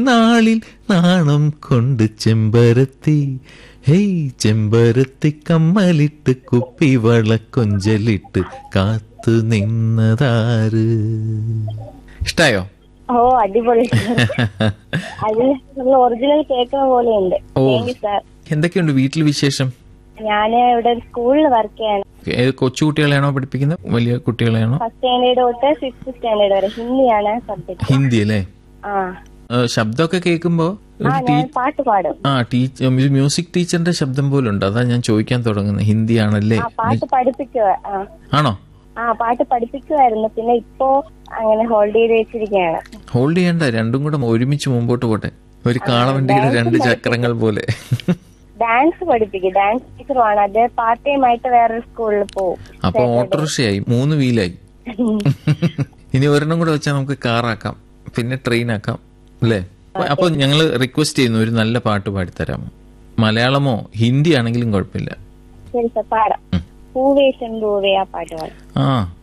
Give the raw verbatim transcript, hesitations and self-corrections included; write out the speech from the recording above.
നാളിൽ നാണം കൊണ്ട് ചെമ്പരത്തി, ഹേയ് ചെമ്പരത്തി കമ്മലിട്ട് കുപ്പിവള കൊഞ്ചലിട്ട് കാത്തു നിന്നതാര്. ഇഷ്ടായോ? ഓ അടിപൊളി. അത് നമ്മൾ ഒറിജിനൽ കേൾക്കുന്ന പോലെയുണ്ട്. എന്തൊക്കെയുണ്ട് വീട്ടിൽ വിശേഷം? ഞാൻ ഇവിടെ സ്കൂളിൽ വർക്ക് ചെയ്യാണ്. കൊച്ചു കുട്ടികളെയാണോ പഠിപ്പിക്കുന്നത്, വലിയ കുട്ടികളെയാണോ? ഫസ്റ്റ് സ്റ്റാൻഡേർഡ് തൊട്ട് ഫിഫ്ത് സ്റ്റാൻഡേർഡ് വരെ ഹിന്ദിയാണ് സബ്ജക്ട്. ഹിന്ദി അല്ലേ? ആ. ശബ്ദമൊക്കെ കേൾക്കുമ്പോ പാട്ട് പാടും. ആ ടീച്ചർ മ്യൂസിക് ടീച്ചറിന്റെ ശബ്ദം പോലുണ്ട്. അതാ ഞാൻ ചോദിക്കാൻ തുടങ്ങുന്നത്. ഹിന്ദി ആണല്ലേ? പാട്ട് പഠിപ്പിക്കുക. ആണോ? ആ പാട്ട് പഠിപ്പിക്കുമായിരുന്നു. പിന്നെ ഇപ്പോ അങ്ങനെ ഹോൾഡ് ചെയ്ത് വെച്ചിരിക്കുകയാണ്. ഹോൾഡ് ചെയ്യണ്ട, രണ്ടും കൂടെ ഒരുമിച്ച് മുമ്പോട്ട് പോട്ടെ. ഒരു കാളവണ്ടിയുടെ രണ്ട് ചക്രങ്ങൾ പോലെ. ഡാൻസ് പഠിപ്പിക്കും. ഡാൻസ് ടീച്ചറുമാണ്. അത് പാർട്ട് ടൈം ആയിട്ട് വേറൊരു സ്കൂളിൽ പോകും. അപ്പൊ ഓട്ടോറിക്ഷയായി, മൂന്ന് വീലായി. ഇനി ഒരെണ്ണം കൂടെ വെച്ചാൽ നമുക്ക് കാറാക്കാം, പിന്നെ ട്രെയിൻ ആക്കാം അല്ലേ? അപ്പൊ ഞങ്ങള് റിക്വസ്റ്റ് ചെയ്യുന്നു, ഒരു നല്ല പാട്ട് പാടിത്തരാമോ? മലയാളമോ ഹിന്ദി ആണെങ്കിലും കുഴപ്പമില്ല. ശരി സാർ, പാടാം. പൂവേ ചെമ്പൂവേ ആ പാട്ട് പാടാം. ആ